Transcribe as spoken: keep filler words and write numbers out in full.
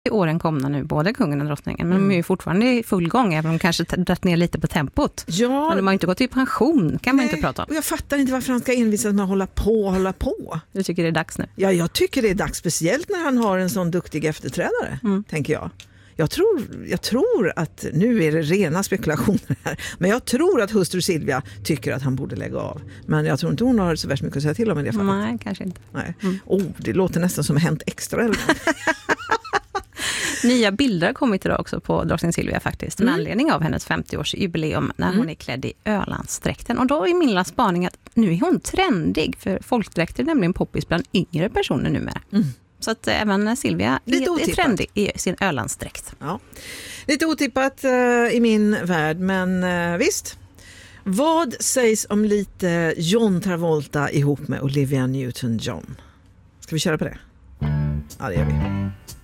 åren komna nu, både kungen och drottningen, men mm. de är ju fortfarande i full gång, även om de kanske dragit ner lite på tempot. Ja. Men de har inte gått i pension, kan Nej, man inte prata om. Och jag fattar inte varför han ska envisas med att hålla på och hålla på. Du tycker det är dags nu? Ja, jag tycker det är dags, speciellt när han har en sån duktig efterträdare, mm. tänker jag. Jag tror, jag tror att, nu är det rena spekulationer här, men jag tror att hustru Silvia tycker att han borde lägga av. Men jag tror inte hon har så värst mycket att säga till om i det fallet. Nej, kanske inte. Nej. Mm. Oh, det låter nästan som Hänt Extra eller Nya bilder har kommit idag också på drottning Silvia faktiskt, med mm. anledning av hennes femtioårsjubileum när mm. hon är klädd i Ölandsdräkten. Och då är min lilla spaning att nu är hon trendig, för folkdräkter är nämligen poppis bland yngre personer numera. Mm. Så att även Silvia är, är trendig i sin Ölandsdräkt. Ja. Lite otippat uh, i min värld, men uh, visst. Vad sägs om lite John Travolta ihop med Olivia Newton-John? Ska vi köra på det? Ja, det gör vi.